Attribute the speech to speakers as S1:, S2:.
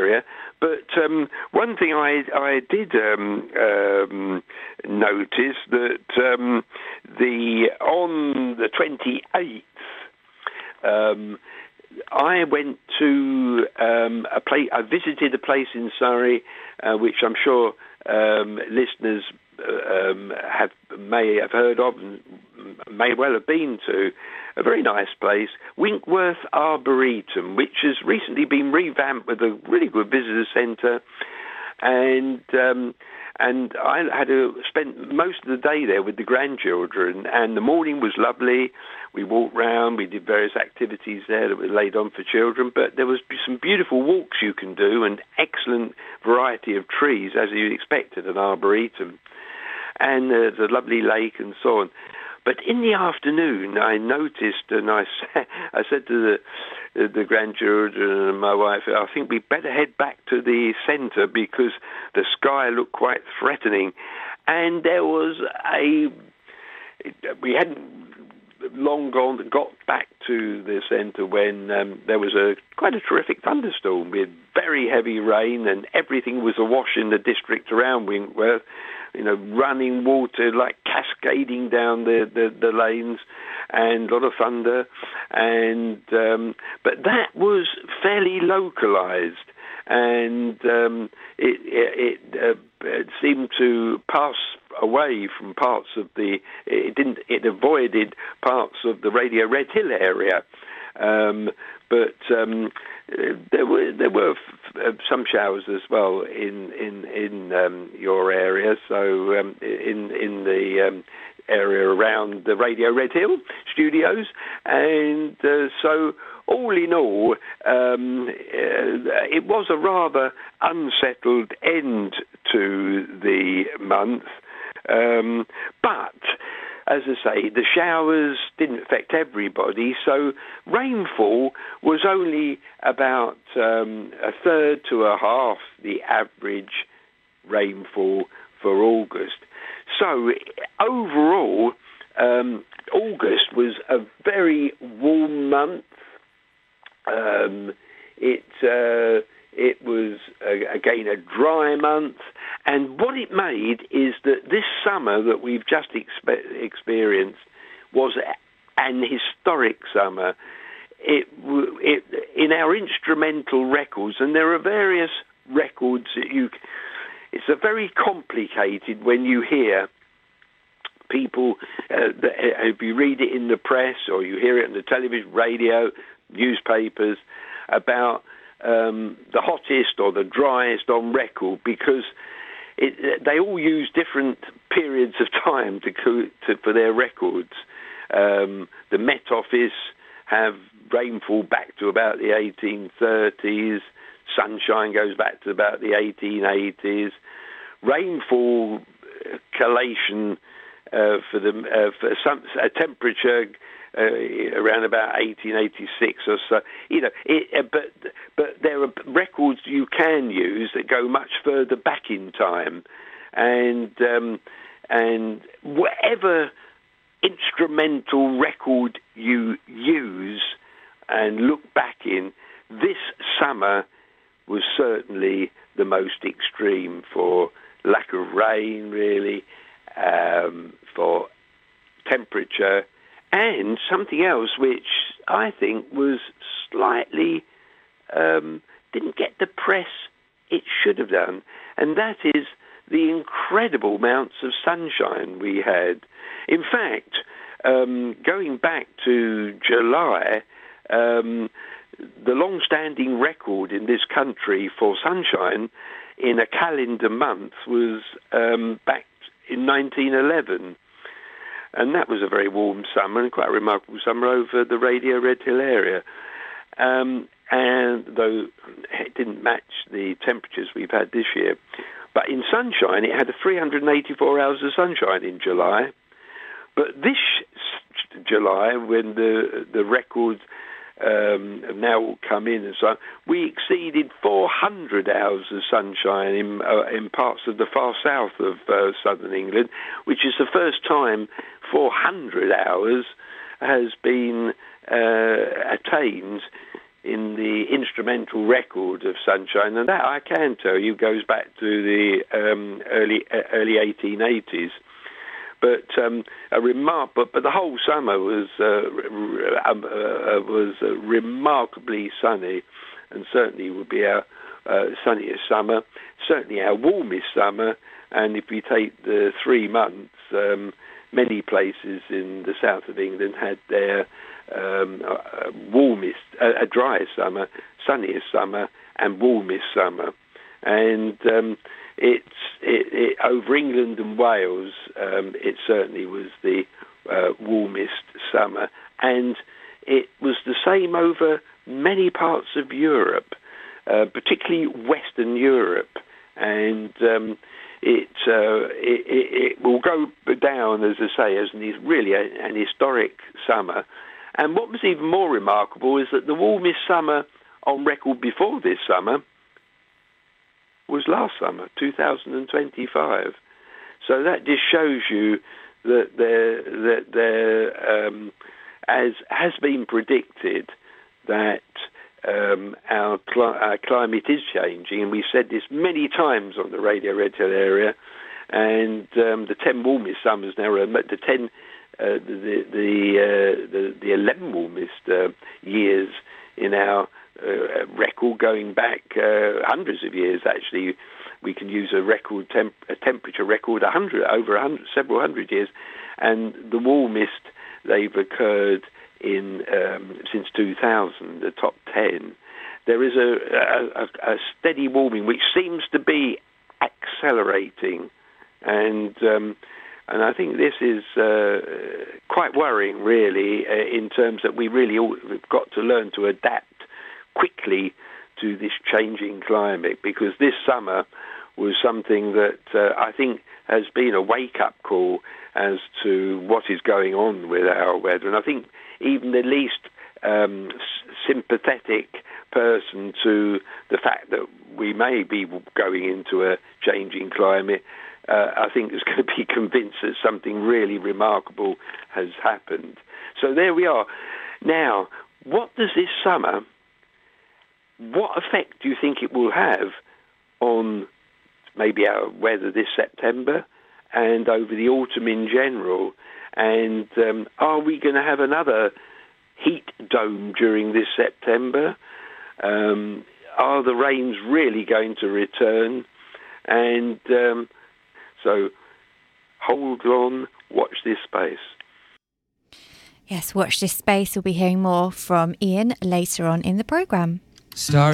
S1: area. But one thing I did notice that on the 28th, I went to a place. I visited a place in Surrey, which I'm sure listeners may have heard of and may well have been to. A very nice place, Winkworth Arboretum, which has recently been revamped with a really good visitor centre. And I had spent most of the day there with the grandchildren, and the morning was lovely. We walked round, we did various activities there that were laid on for children, but there was some beautiful walks you can do and excellent variety of trees, as you'd expect at an arboretum. And there's a lovely lake and so on. But in the afternoon, I noticed, and I said to the grandchildren and my wife, I think we'd better head back to the centre because the sky looked quite threatening. And there was we hadn't long got back to the centre when there was quite a terrific thunderstorm with very heavy rain, and everything was awash in the district around Winkworth. Running water like cascading down the lanes, and a lot of thunder, and but that was fairly localised, and it seemed to pass away from parts of it avoided parts of the Radio Red Hill area. But there were some showers as well in your area. So in the area around the Radio Red Hill studios, and so all in all, it was a rather unsettled end to the month. But as I say, the showers didn't affect everybody, so rainfall was only about a third to a half the average rainfall for August. So overall, August was a very warm month. It was, again, a dry month. And what it made is that this summer that we've just experienced was an historic summer. In our instrumental records, and there are various records that it's a very complicated when you hear people, if you read it in the press or you hear it on the television, radio, newspapers, about the hottest or the driest on record, because they all use different periods of time for their records. The Met Office have rainfall back to about the 1830s. Sunshine goes back to about the 1880s. Rainfall collation for a temperature around about 1886 or so, but there are records you can use that go much further back in time, and whatever instrumental record you use and look back in, this summer was certainly the most extreme for lack of rain, really, for temperature. And something else which I think was slightly, didn't get the press it should have done, and that is the incredible amounts of sunshine we had. In fact, going back to July, the long-standing record in this country for sunshine in a calendar month was back in 1911. And that was a very warm summer and quite a remarkable summer over the Radio Red Hill area. And though it didn't match the temperatures we've had this year. But in sunshine, it had 384 hours of sunshine in July. But this July, when the records have now come in and so on, we exceeded 400 hours of sunshine in parts of the far south of southern England, which is the first time 400 hours has been attained in the instrumental record of Sunshine, and that I can tell you goes back to the early 1880s. But but the whole summer was remarkably sunny, and certainly would be our sunniest summer, certainly our warmest summer. And if we take the 3 months, many places in the south of England had their warmest, driest summer, sunniest summer, and warmest summer. And it over England and Wales, it certainly was the warmest summer, and it was the same over many parts of Europe, particularly Western Europe, and it will go down, as I say, as really an historic summer. And what was even more remarkable is that the warmest summer on record before this summer was last summer, 2025. So that just shows you that there as has been predicted, that our climate is changing, and we've said this many times on the Radio Red Hill area. And the 10 warmest summers now are the 10. The 11 warmest years in our record, going back hundreds of years. Actually, we can use a record temperature record several hundred years, and the warmest they've occurred in since 2000. The top 10. There is a steady warming which seems to be accelerating, and I think this is quite worrying, really, in terms that we've got to learn to adapt quickly to this changing climate, because this summer was something that I think has been a wake-up call as to what is going on with our weather. And I think even the least sympathetic person to the fact that we may be going into a changing climate, I think is going to be convinced that something really remarkable has happened. So there we are. Now, what does this summer, what effect do you think it will have on maybe our weather this September and over the autumn in general? And are we going to have another heat dome during this September? Are the rains really going to return? And so hold on, watch this space.
S2: Yes, watch this space. We'll be hearing more from Ian later on in the programme.